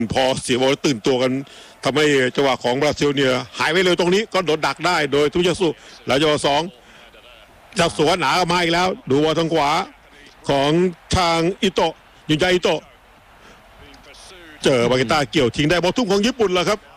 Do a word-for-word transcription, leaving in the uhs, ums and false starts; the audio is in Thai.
พอเสียบอลตื่นตัวกันทำให้จังหวะของบราซิลเนี่ยหายไปเร็วตรงนี้ก็โดนดักได้โดยทุกยสุแล้วจังหวะสองจับสวนหนามาอีกแล้วดูว่าทางขวาของทางอิโตะยุนยาอิโตะเจอบาเกต้าเกี่ยวทิ้งได้บอลทุ่มของญี่ปุ่นแล้วครับ